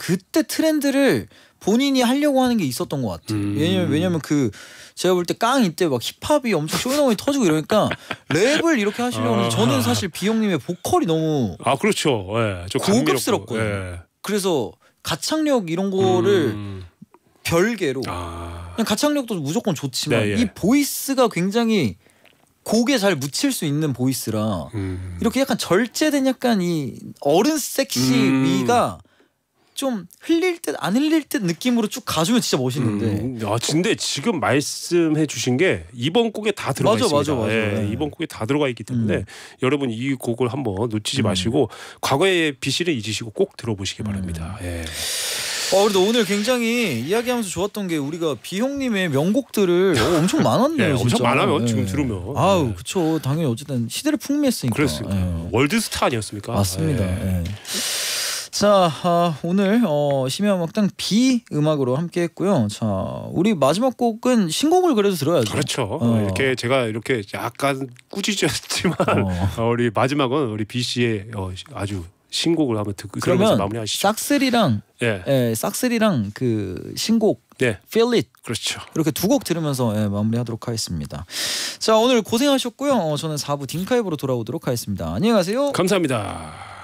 그때 트렌드를 본인이 하려고 하는 게 있었던 것 같아요. 왜냐면 그 제가 볼 때 깡 이때 막 힙합이 엄청 쇼이너이 터지고 이러니까 랩을 이렇게 하시려고 하는데 저는 사실 비형님의 보컬이 너무 그렇죠. 예, 좀 고급스럽거든요. 예. 그래서 가창력 이런 거를 별개로 그냥 가창력도 무조건 좋지만 네, 예. 이 보이스가 굉장히 곡에 잘 묻힐 수 있는 보이스라 이렇게 약간 절제된 약간 이 어른 섹시미가 좀 흘릴 듯 안 흘릴 듯 느낌으로 쭉 가주면 진짜 멋있는데. 근데 지금 말씀해주신 게 이번 곡에 다 들어가 있습니다. 맞아. 예, 이번 곡에 다 들어가 있기 때문에 여러분 이 곡을 한번 놓치지 마시고 과거의 비실을 잊으시고 꼭 들어보시기 바랍니다. 예. 그래도 오늘 굉장히 이야기하면서 좋았던 게 우리가 비형님의 명곡들을 엄청 많았네요. 예, 엄청 진짜. 많아요. 예. 지금 들으면. 아우 그쵸. 당연히 어쨌든 시대를 풍미했으니까. 그렇습니다. 예. 월드스타 아니었습니까? 맞습니다. 예. 예. 자 오늘 심야음악당 비 음악으로 함께했고요. 자 우리 마지막 곡은 신곡을 그래도 들어야죠. 그렇죠. 이렇게 제가 이렇게 약간 꾸짖었지만 우리 마지막은 우리 B 씨의 아주 신곡을 한번 들으면서 마무리하시죠. 싹쓸이랑 예. 싹쓸이랑 그 신곡 Feel It 그렇죠. 이렇게 두 곡 들으면서 마무리하도록 하겠습니다. 자 오늘 고생하셨고요. 저는 4부 딩카이브로 돌아오도록 하겠습니다. 안녕히 가세요. 감사합니다.